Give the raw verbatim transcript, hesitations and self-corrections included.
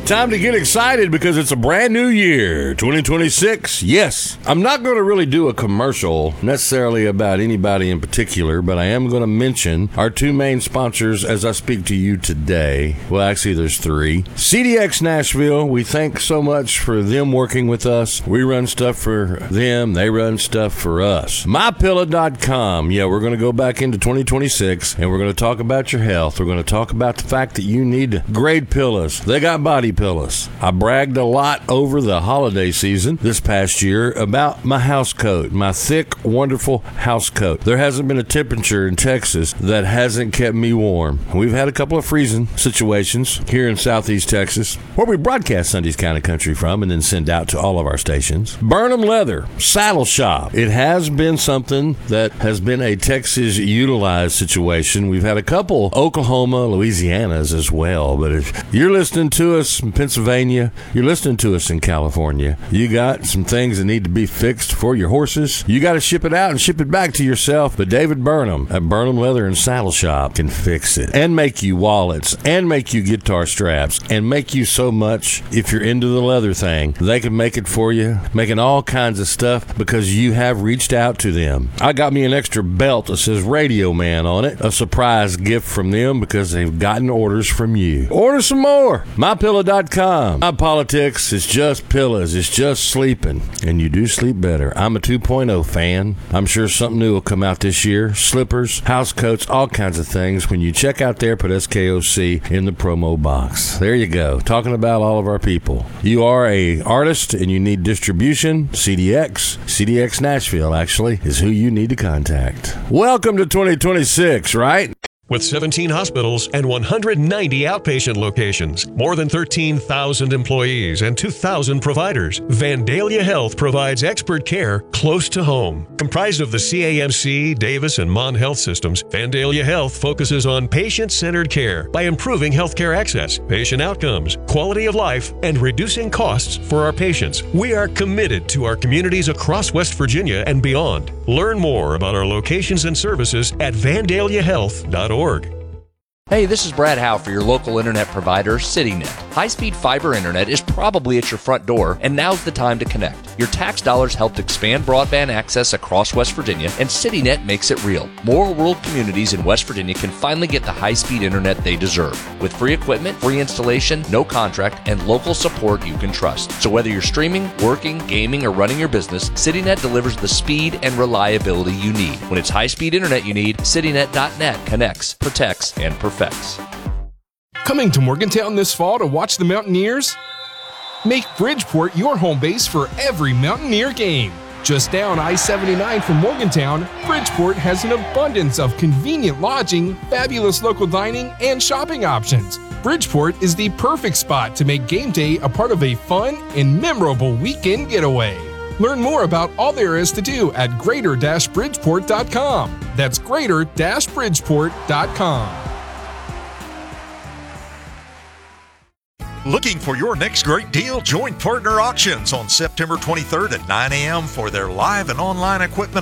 Time to get excited because it's a brand new year, twenty twenty-six. Yes, I'm not going to really do a commercial necessarily about anybody in particular, but I am going to mention our two main sponsors as I speak to you today. Well, actually, there's three. C D X Nashville, we thank so much for them working with us. We run stuff for them. They run stuff for us. my pillow dot com. Yeah, we're going to go back into twenty twenty-six, and we're going to talk about your health. We're going to talk about the fact that you need great pillows. They got body pillows. I bragged a lot over the holiday season this past year about my house coat, my thick, wonderful house coat. There hasn't been a temperature in Texas that hasn't kept me warm. We've had a couple of freezing situations here in southeast Texas where we broadcast Sunday's Kind of Country from and then send out to all of our stations. Burnham Leather Saddle Shop. It has been something that has been a Texas utilized situation. We've had a couple Oklahoma, Louisianas as well, but if you're listening to us in Pennsylvania, you're listening to us in California, you got some things that need to be fixed for your horses, you got to ship it out and ship it back to yourself, but David Burnham at Burnham Leather and Saddle Shop can fix it and make you wallets and make you guitar straps and make you so much. If you're into the leather thing, they can make it for you, making all kinds of stuff because you have reached out to them. I got me an extra belt that says Radio Man on it, a surprise gift from them because they've gotten orders from you. Order some more. my pillow dot com. My politics is just pillows. It's just sleeping. And you do sleep better. I'm a two point oh fan. I'm sure something new will come out this year. Slippers, house coats, all kinds of things. When you check out there, put S K O C in the promo box. There you go. Talking about all of our people. You are a artist and you need distribution. C D X. C D X Nashville, actually, is who you need to contact. Welcome to twenty twenty-six, right? With seventeen hospitals and one hundred ninety outpatient locations, more than thirteen thousand employees, and two thousand providers, Vandalia Health provides expert care close to home. Comprised of the C A M C, Davis, and Mon Health systems, Vandalia Health focuses on patient-centered care by improving healthcare access, patient outcomes, quality of life, and reducing costs for our patients. We are committed to our communities across West Virginia and beyond. Learn more about our locations and services at vandalia health dot org. Hey, this is Brad Howe for your local internet provider, CityNet. High-speed fiber internet is probably at your front door, and now's the time to connect. Your tax dollars helped expand broadband access across West Virginia, and CityNet makes it real. More rural communities in West Virginia can finally get the high-speed internet they deserve. With free equipment, free installation, no contract, and local support you can trust. So whether you're streaming, working, gaming, or running your business, CityNet delivers the speed and reliability you need. When it's high-speed internet you need, CityNet dot net connects, protects, and perfects. Coming to Morgantown this fall to watch the Mountaineers? Make Bridgeport your home base for every Mountaineer game. Just down I seventy-nine from Morgantown, Bridgeport has an abundance of convenient lodging, fabulous local dining, and shopping options. Bridgeport is the perfect spot to make game day a part of a fun and memorable weekend getaway. Learn more about all there is to do at greater bridgeport dot com. That's greater bridgeport dot com. Looking for your next great deal? Join Partner Auctions on September twenty-third at nine a.m. for their live and online equipment